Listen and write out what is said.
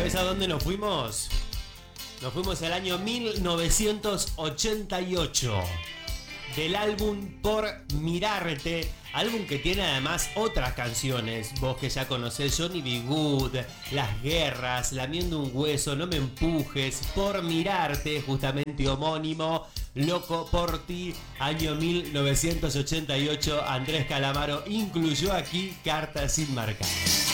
¿Sabes a dónde nos fuimos? Nos fuimos al año 1988. Del álbum Por Mirarte, álbum que tiene además otras canciones, vos que ya conocés, Johnny B. Good, Las Guerras, Lamiendo un Hueso, No Me Empujes, Por Mirarte, justamente homónimo, Loco por Ti, año 1988, Andrés Calamaro incluyó aquí Cartas sin marcar.